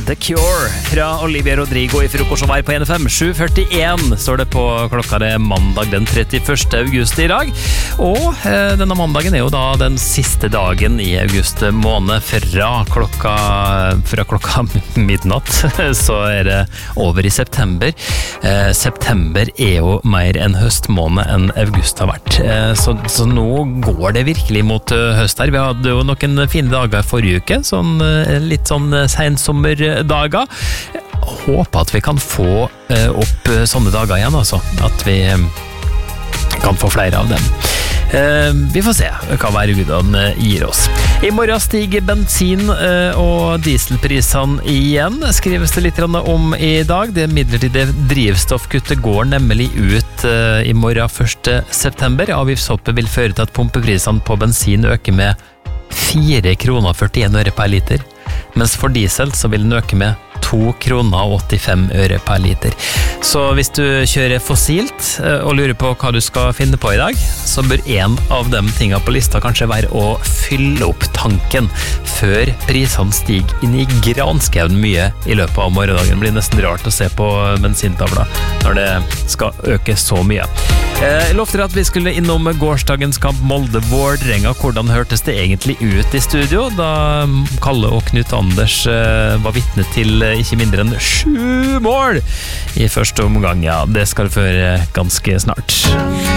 The Cure fra Olivia Rodrigo i frokost som var på NFM. 7:41 står det på klokka. Det mandag den 31. august i dag. Og denne mandagen jo da den siste dagen i august måned. Fra klokka midnatt så det over i september. September jo mer en høstmåned enn august har vært. Så nå går det virkelig mot høst her. Vi hadde jo noen fine dager forrige uke, litt sånn sensommerdager. Håper at vi kan få opp sånne dager igjen, altså. At vi kan få flere av dem. Vi får se hva værgudene gir oss. I morgen stiger bensin- og dieselprisene igjen, skrives det litt om i dag. Det midlertidige drivstoffkuttet går nemlig ut i morgen 1. september. Avgiftshoppet vil føre til at pumpeprisene på bensin øker med 4 kroner 41 øre per liter, mens for diesel så vil den øke med 2 kroner 85 øre per liter. Så hvis du kjører fossilt og lurer på hva du skal finne på i dag, så bør en av de tingene på lista kanskje være å fylle opp tanken før prisene stiger inn i granskauen mye i løpet av morgendagen. Det blir nesten rart å se på bensintavla når det skal øke så mye. Jeg lovte at vi skulle innom gårsdagens kamp Molde-Vålerenga. Hvordan hørtes det egentlig ut i studio da Kalle og Knut Anders var vitne til ikke mindre enn 7 mål i første omgang? Ja, det skal vi føre ganske snart.